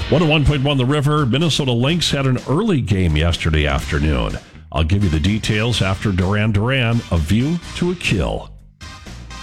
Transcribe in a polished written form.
101.1 The River, Minnesota Lynx had an early game yesterday afternoon. I'll give you the details after Duran Duran, A View to a Kill.